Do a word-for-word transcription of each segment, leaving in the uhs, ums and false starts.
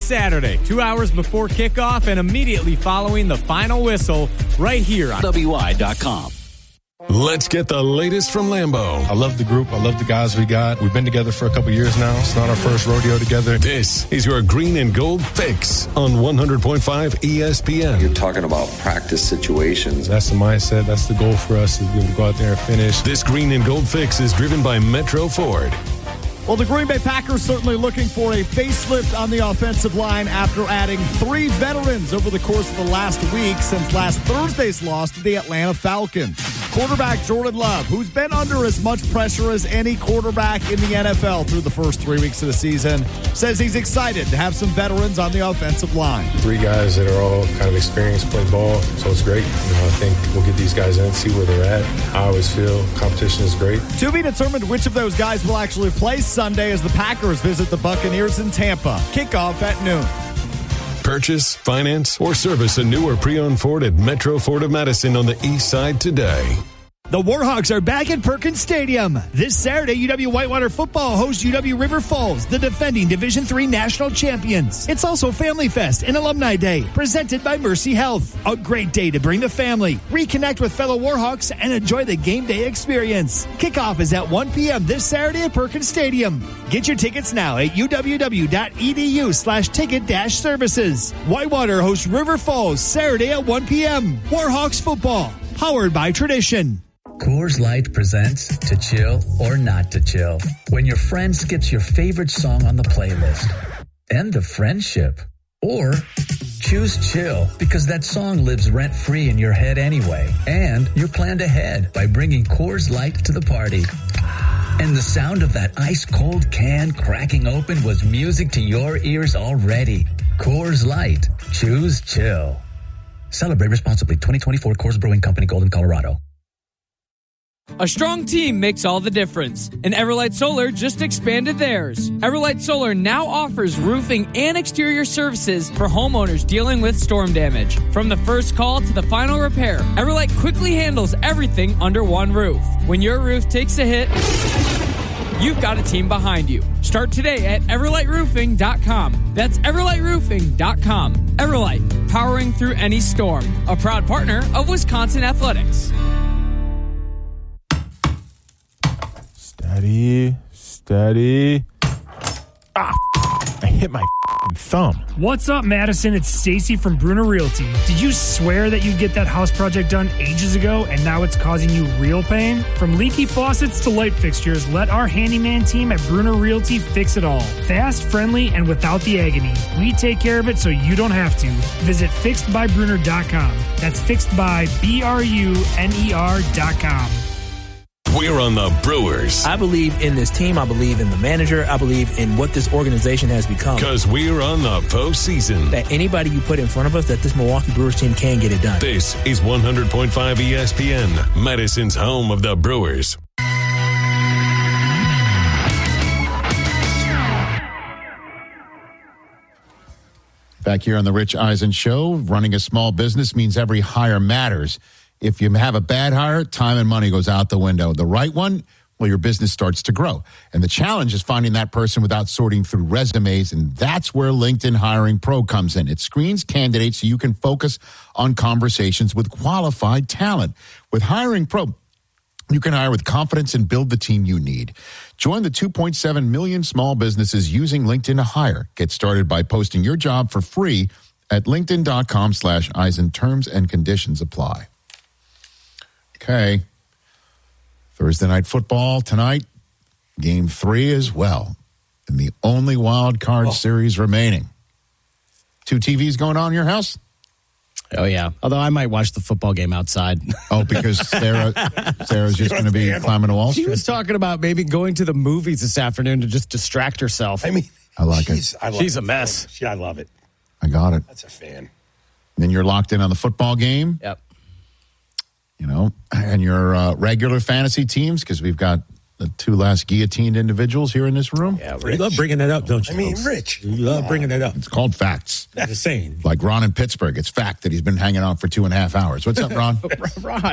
Saturday, two hours before kickoff and immediately following the final whistle, right here on W I dot com. Let's get the latest from Lambeau. I love the group. I love the guys we got. We've been together for a couple years now. It's not our first rodeo together. This is your green and gold fix on one hundred point five E S P N. You're talking about practice situations. That's the mindset. That's the goal for us, is to be able to go out there and finish. This green and gold fix is driven by Metro Ford. Well, the Green Bay Packers certainly looking for a facelift on the offensive line after adding three veterans over the course of the last week since last Thursday's loss to the Atlanta Falcons. Quarterback Jordan Love, who's been under as much pressure as any quarterback in the N F L through the first three weeks of the season, says he's excited to have some veterans on the offensive line. Three guys that are all kind of experienced, play ball, so it's great. You know, I think we'll get these guys in, see where they're at. I always feel competition is great. To be determined which of those guys will actually play Sunday as the Packers visit the Buccaneers in Tampa. Kickoff at noon. Purchase, finance, or service a new or pre-owned Ford at Metro Ford of Madison on the east side today. The Warhawks are back at Perkins Stadium. This Saturday, U W Whitewater football hosts U W River Falls, the defending Division three national champions. It's also Family Fest and Alumni Day, presented by Mercy Health. A great day to bring the family, reconnect with fellow Warhawks, and enjoy the game day experience. Kickoff is at one p.m. this Saturday at Perkins Stadium. Get your tickets now at uww.edu slash ticket dash services. Whitewater hosts River Falls Saturday at one p.m. Warhawks football, powered by Tradition. Coors Light presents To Chill or Not to Chill. When your friend skips your favorite song on the playlist. End the friendship. Or choose chill because that song lives rent-free in your head anyway. And you're planned ahead by bringing Coors Light to the party. And the sound of that ice-cold can cracking open was music to your ears already. Coors Light. Choose chill. Celebrate responsibly. twenty twenty-four Coors Brewing Company, Golden, Colorado. A strong team makes all the difference, and Everlight Solar just expanded theirs. Everlight Solar now offers roofing and exterior services for homeowners dealing with storm damage. From the first call to the final repair, Everlight quickly handles everything under one roof. When your roof takes a hit, you've got a team behind you. Start today at everlight roofing dot com. That's everlight roofing dot com. Everlight, powering through any storm. A proud partner of Wisconsin Athletics. Steady, steady. Ah, I hit my thumb. What's up, Madison? It's Stacy from Bruner Realty. Did you swear that you'd get that house project done ages ago and now it's causing you real pain? From leaky faucets to light fixtures, let our handyman team at Bruner Realty fix it all. Fast, friendly, and without the agony. We take care of it so you don't have to. Visit fixed by bruner dot com. That's fixed by B R U N E R dot com. We're on the Brewers. I believe in this team. I believe in the manager. I believe in what this organization has become. Because we're on the postseason. That anybody you put in front of us, that this Milwaukee Brewers team can get it done. This is one hundred point five E S P N, Madison's home of the Brewers. Back here on the Rich Eisen Show, running a small business means every hire matters. If you have a bad hire, time and money goes out the window. The right one, well, your business starts to grow. And the challenge is finding that person without sorting through resumes, and that's where LinkedIn Hiring Pro comes in. It screens candidates so you can focus on conversations with qualified talent. With Hiring Pro, you can hire with confidence and build the team you need. Join the two point seven million small businesses using LinkedIn to hire. Get started by posting your job for free at linkedin.com slash Eisen. Terms and conditions apply. Okay. Thursday night football tonight, game three as well. And the only wild card oh. series remaining. Two T Vs going on in your house? Oh, yeah. Although I might watch the football game outside. Oh, because Sarah Sarah's just going to be climbing a wall? She was talking about maybe going to the movies this afternoon to just distract herself. I mean, I like it. I love She's it. a mess. She, I love it. I got it. That's a fan. Then you're locked in on the football game. Yep. You know, and your uh, regular fantasy teams, because we've got the two last guillotined individuals here in this room. Yeah, you love bringing that up, don't you? I mean, Rich. You love yeah. bringing that up. It's called facts. I'm just saying. Like Ron in Pittsburgh. It's fact that he's been hanging out for two and a half hours. What's up, Ron? Ron.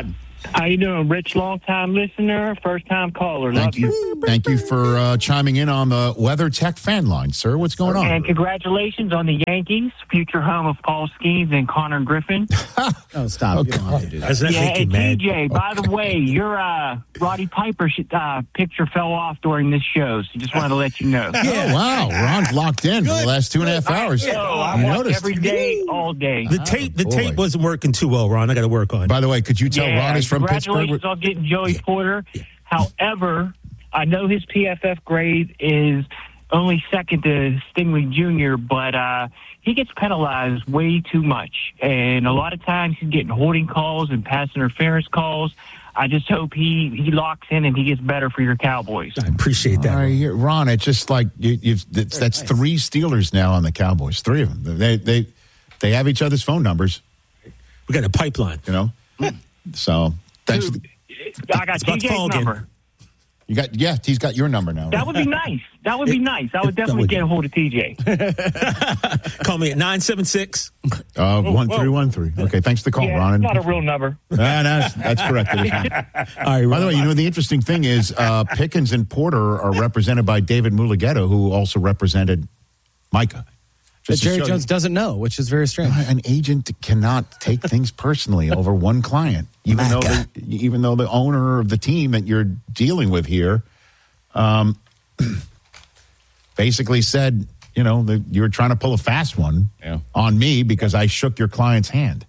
How you doing, Rich? Long-time listener, first-time caller. Thank Love you. you. Thank you for uh, chiming in on the WeatherTech fan line, sir. What's going on? And congratulations on the Yankees, future home of Paul Skeens and Connor Griffin. Oh, stop. Okay. You don't have to do that. Does that yeah, make you and mad? T J, by the way, your uh, Roddy Piper sh- uh, picture fell off during this show, so just wanted to let you know. Oh, wow. Ron's locked in for the last two and a half hours. So I You watch noticed. every day, all day. The tape, the boy. tape wasn't working too well, Ron. I got to work on it. By the way, could you tell yeah, Ron is from Pittsburgh? congratulations on getting Joey Porter. However, I know his P F F grade is only second to Stingley Junior, but uh, he gets penalized way too much. And a lot of times he's getting holding calls and pass interference calls. I just hope he, he locks in and he gets better for your Cowboys. I appreciate that. All right, here, Ron, it's just like you, you've, it's, that's nice. three Steelers now on the Cowboys. Three of them. They they they have each other's phone numbers. We got a pipeline. You know, so thanks. Dude, I got It's about T J's fall game. number. You got yeah, he's got your number now. That would be nice. That would be nice. I would that definitely would- get a hold of T J. Call me at nine seven six. Uh, one three one three. Okay, thanks for the call, Yeah, Ron. it's not a real number. Ah, that's, that's correct. It is not. All right, By the way, you know, the interesting thing is uh, Pickens and Porter are represented by David Mulugeta, who also represented Micah. That Just to Jerry show Jones you- doesn't know, which is very strange. An agent cannot take things personally over one client, even though the, even though the owner of the team that you're dealing with here um, basically said, you know, that you were trying to pull a fast one Yeah. on me because I shook your client's hand.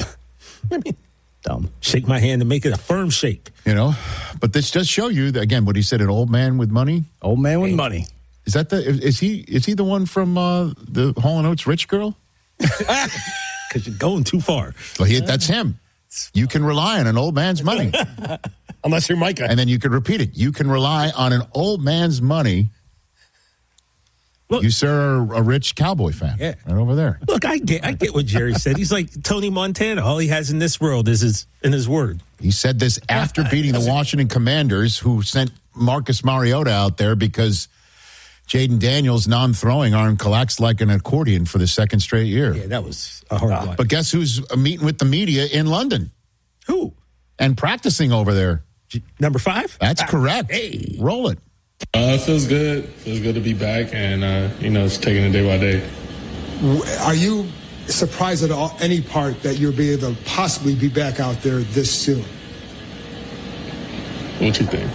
Dumb. Shake my hand and make it a firm shake. You know, but this does show you that, again, what he said, an old man with money. Old man with money. Is that the is he is he the one from uh, the Hall and Oates Rich Girl? Because you're going too far. Well, he, that's him. You can rely on an old man's money, Unless you're Micah. and then you can repeat it. You can rely on an old man's money. Look- You sir are a rich cowboy fan, Yeah. right over there. Look, I get I get what Jerry said. He's like Tony Montana. All he has in this world is his in his word. He said this after beating the Washington Commanders, who sent Marcus Mariota out there because Jaden Daniels' non-throwing arm collapsed like an accordion for the second straight year. Yeah, that was a hard one. But guess who's meeting with the media in London Who? and practicing over there? G- Number five? That's correct. Hey. Roll it. Uh, it feels good. Feels good to be back, and uh, you know, it's taking it day by day. Are you surprised at all, any part that you'll be able to possibly be back out there this soon? What you think?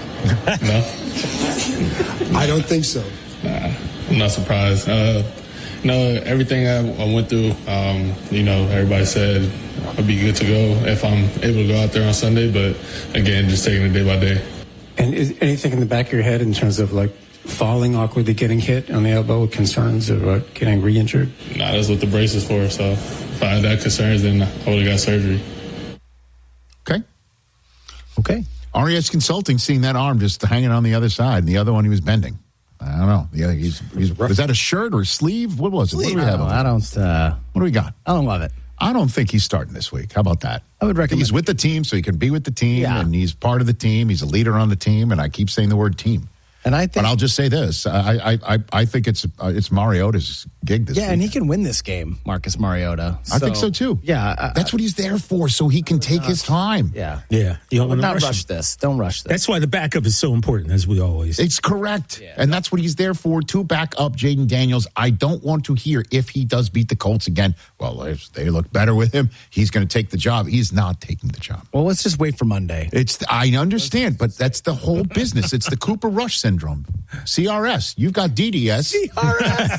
No, I don't think so. nah, I'm not surprised. Uh, no, everything I, I went through, um, you know, everybody said I'd be good to go if I'm able to go out there on Sunday. But again, just taking it day by day. And is anything in the back of your head in terms of like falling awkwardly, getting hit on the elbow with concerns about getting re-injured? Nah, that's what the brace is for. So if I had that concerns, then I would have got surgery. Okay. Okay. R E S Consulting seeing that arm just hanging on the other side, and the other one he was bending. I don't know. The other, he's, he's, was that a shirt or a sleeve? What was it? What do we have? I don't. Uh, What do we got? I don't love it. I don't think he's starting this week. How about that? I would recommend. He's with the team, so he can be with the team, Yeah. and he's part of the team. He's a leader on the team, and I keep saying the word team. And I think, But I'll just say this: I I I, I think it's uh, it's Mariota's gig this yeah, week. and he can win this game, Marcus Mariota. I think so too. Yeah, I, That's what he's there for, so he can take his time. yeah. Yeah. You don't want to Not rush, rush him. this. Don't rush this. That's why the backup is so important, as we always. It's correct. And that's what he's there for, to back up Jaden Daniels. I don't want to hear if he does beat the Colts again. Well, if they look better with him, he's going to take the job. He's not taking the job. Well, let's just wait for Monday. It's I understand, but that's the whole business. It's the Cooper Rush syndrome. C R S. You've got D D S. C R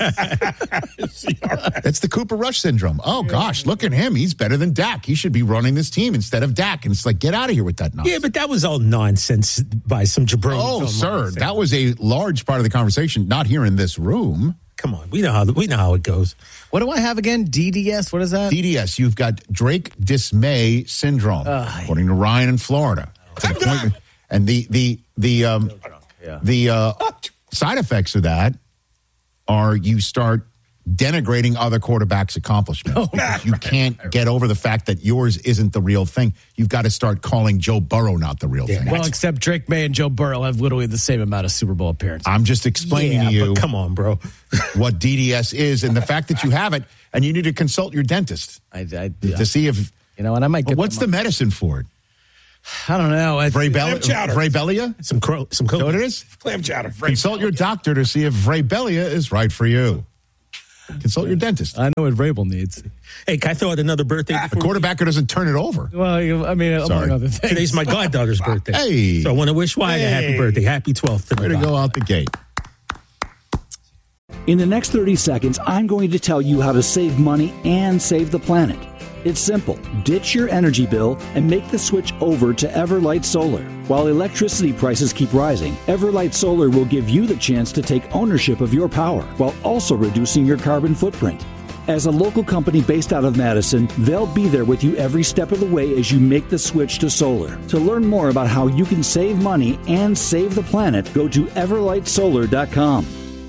S. That's the Cooper Rush syndrome. Oh, gosh, look at him. He's better than Dak. He should be running this team instead of Dak. And it's like, get out of here with that nonsense. Yeah, but that was all nonsense by some jabronis. Oh, online sir, saying, that was a large part of the conversation, not here in this room. Come on, we know how we know how it goes. What do I have again? D D S. What is that? D D S. You've got Drake Dismay syndrome, Uh, according to Ryan in Florida. To the point- and the the the um, Yeah. the uh, side effects of that are you start denigrating other quarterbacks' accomplishments because you can't get over the fact that yours isn't the real thing. You've got to start calling Joe Burrow not the real thing. Well, except Drake May and Joe Burrow have literally the same amount of Super Bowl appearances. I'm just explaining Yeah, to you but come on, bro. what D D S is and the fact that you have it, and you need to consult your dentist I, I, to see if you know, and I might get what's the them- medicine for it. I don't know. Vrabel- Vrabelia? Some crow, some coke. So it is? Clam chowder. Consult your doctor to see if Vrabelia is right for you. Consult your dentist. I know what Vrabel needs. Hey, can I throw out another birthday? A quarterbacker doesn't turn it over. Well, I mean, among Sorry. other things. Today's my goddaughter's birthday. Hey. So I want to wish Wyatt Hey. a happy birthday. Happy twelfth. Way to go out the gate. In the next thirty seconds, I'm going to tell you how to save money and save the planet. It's simple. Ditch your energy bill and make the switch over to Everlight Solar. While electricity prices keep rising, Everlight Solar will give you the chance to take ownership of your power while also reducing your carbon footprint. As a local company based out of Madison, they'll be there with you every step of the way as you make the switch to solar. To learn more about how you can save money and save the planet, go to everlight solar dot com.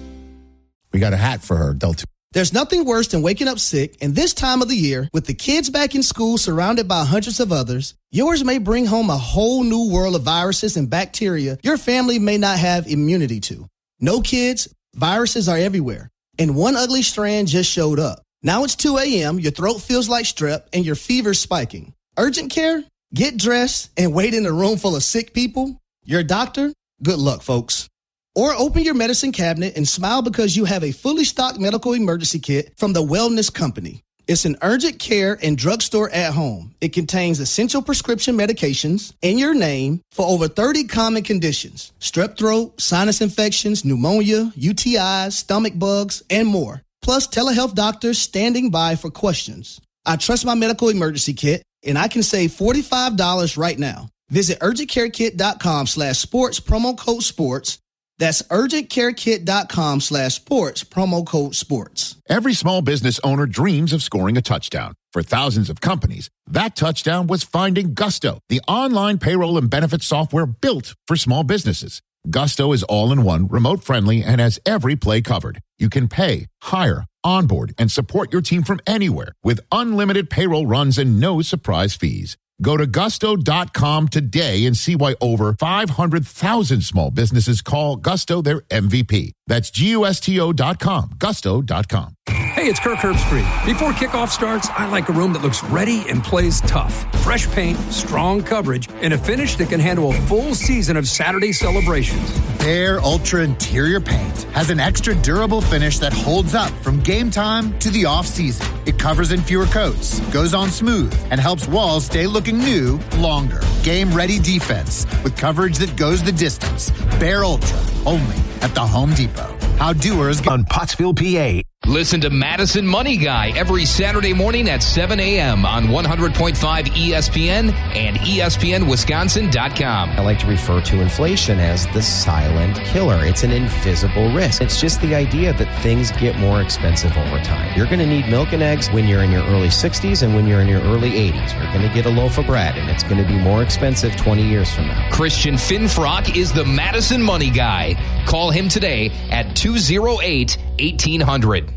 We got a hat for her, Delta. There's nothing worse than waking up sick, and this time of the year, with the kids back in school surrounded by hundreds of others, yours may bring home a whole new world of viruses and bacteria your family may not have immunity to. No kids, viruses are everywhere, and one ugly strand just showed up. Now it's two a.m., your throat feels like strep, and your fever's spiking. Urgent care? Get dressed and wait in a room full of sick people? Your doctor? Good luck, folks. Or open your medicine cabinet and smile because you have a fully stocked medical emergency kit from the Wellness Company. It's an urgent care and drugstore at home. It contains essential prescription medications in your name for over thirty common conditions: strep throat, sinus infections, pneumonia, U T Is, stomach bugs, and more. Plus telehealth doctors standing by for questions. I trust my medical emergency kit, and I can save forty-five dollars right now. Visit urgentcarekit.com slash sports, promo code sports. That's urgentcarekit.com slash sports, promo code sports. Every small business owner dreams of scoring a touchdown. For thousands of companies, that touchdown was finding Gusto, the online payroll and benefits software built for small businesses. Gusto is all-in-one, remote-friendly, and has every play covered. You can pay, hire, onboard, and support your team from anywhere with unlimited payroll runs and no surprise fees. Go to gusto dot com today and see why over five hundred thousand small businesses call Gusto their M V P. That's G U S T O dot com, gusto dot com. Hey, it's Kirk Herbstreit. Before kickoff starts, I like a room that looks ready and plays tough. Fresh paint, strong coverage, and a finish that can handle a full season of Saturday celebrations. Behr Ultra Interior Paint has an extra durable finish that holds up from game time to the off-season. It covers in fewer coats, goes on smooth, and helps walls stay looking new longer. Game-ready defense with coverage that goes the distance. Behr Ultra, only at the Home Depot. How doers get on Pottsville, P A. Listen to Madison Money Guy every Saturday morning at seven a.m. on one hundred point five E S P N and E S P N Wisconsin dot com. I like to refer to inflation as the silent killer. It's an invisible risk. It's just the idea that things get more expensive over time. You're going to need milk and eggs when you're in your early sixties and when you're in your early eighties. You're going to get a loaf of bread, and it's going to be more expensive twenty years from now. Christian Finfrock is the Madison Money Guy. Call him today at two oh eight, eighteen hundred.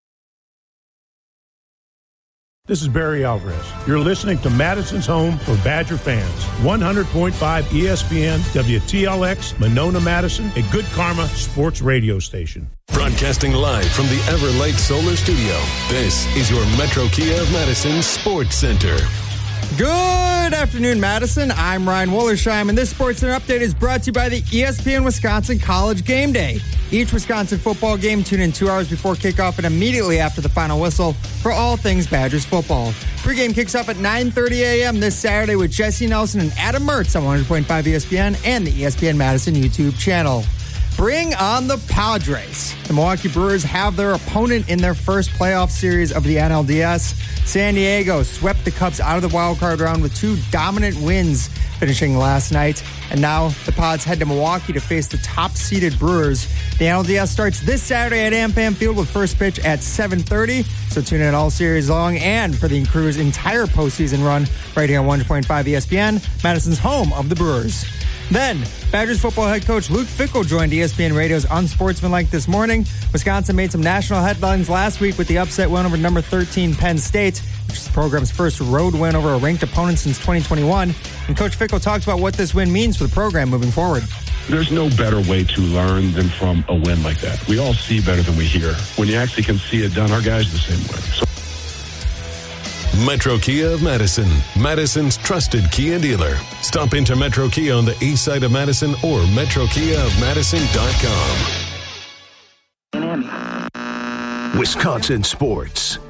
This is Barry Alvarez. You're listening to Madison's home for Badger fans. one hundred point five E S P N, W T L X, Monona, Madison, a Good Karma sports radio station. Broadcasting live from the Everlight Solar Studio, this is your Metro Kia of Madison Sports Center. Good afternoon, Madison. I'm Ryan Wollersheim, and this Sports Center update is brought to you by the E S P N Wisconsin College Game Day. Each Wisconsin football game, tune in two hours before kickoff and immediately after the final whistle for all things Badgers football. Pregame kicks off at nine thirty a.m. this Saturday with Jesse Nelson and Adam Mertz on one hundred point five E S P N and the E S P N Madison YouTube channel. Bring on the Padres. The Milwaukee Brewers have their opponent in their first playoff series of the N L D S. San Diego swept the Cubs out of the wild card round with two dominant wins finishing last night. And now the Pods head to Milwaukee to face the top-seeded Brewers. The N L D S starts this Saturday at AmFam Field with first pitch at seven thirty. So tune in all series long and for the Crew's entire postseason run right here on one hundred point five E S P N, Madison's home of the Brewers. Then, Badgers football head coach Luke Fickell joined E S P N Radio's Unsportsmanlike this morning. Wisconsin made some national headlines last week with the upset win over number thirteen Penn State, which is the program's first road win over a ranked opponent since twenty twenty-one. And Coach Fickell talked about what this win means for the program moving forward. There's no better way to learn than from a win like that. We all see better than we hear. When you actually can see it done, our guys are the same way. So Metro Kia of Madison, Madison's trusted Kia dealer. Stop into Metro Kia on the east side of Madison or metro kia of madison dot com. Wisconsin sports